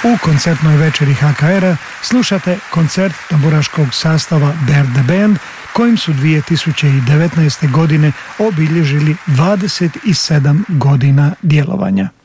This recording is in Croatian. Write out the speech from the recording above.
U koncertnoj večeri HKR-a slušate koncert tamburaškog sastava Bear the Band, kojim su 2019. godine obilježili 27 godina djelovanja.